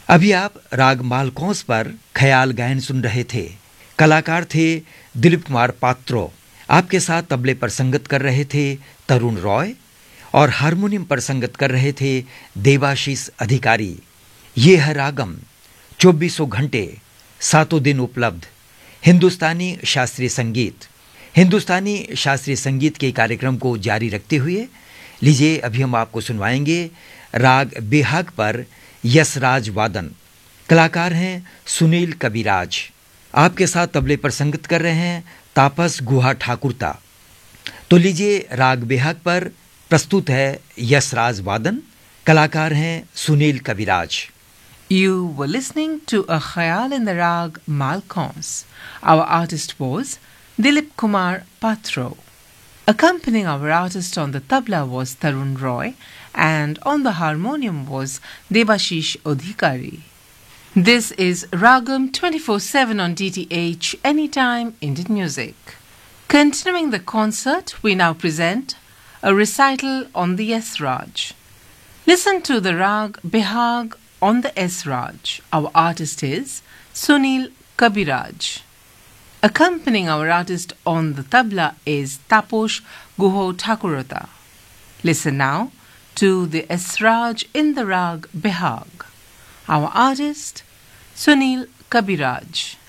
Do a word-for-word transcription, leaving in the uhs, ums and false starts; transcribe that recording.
अभी आप राग मालकोंस पर ख्याल गायन सुन रहे थे। कलाकार थे दिलीप कुमार पात्रो। आपके साथ तबले पर संगत कर रहे थे तरुण रॉय और हारमोनियम पर संगत कर रहे थे देवाशीष अधिकारी। ये है रागम, चौबीसों घंटे सातों दिन उपलब्ध हिंदुस्तानी शास्त्रीय संगीत। हिंदुस्तानी शास्त्रीय संगीत के कार्यक्रम को जारी रखते हुए लीजिए अभी हम आपको सुनवाएंगे राग बेहाग पर यशराज वादन। कलाकार हैं सुनील कविराज। आपके साथ तबले पर संगत कर रहे हैं तापस गुहा ठाकुरता। तो लीजिए राग बेहाग पर प्रस्तुत है यशराज वादन। कलाकार हैं सुनील कविराज। You were listening to a khayal in the rag Malkons. Our artist was Dilip Kumar Patro. Accompanying our artist on the tabla was Tarun Roy, and on the harmonium was Devashish Adhikari. This is Ragam twenty-four seven on D T H, Anytime Indian Music. Continuing the concert, we now present a recital on the Yasraj. Listen to the rag Behag on the Esraj. Our artist is Sunil Kabiraj. Accompanying our artist on the tabla is Taposh Guho Thakurata. Listen now to the Esraj in the rag Behag. Our artist Sunil Kabiraj.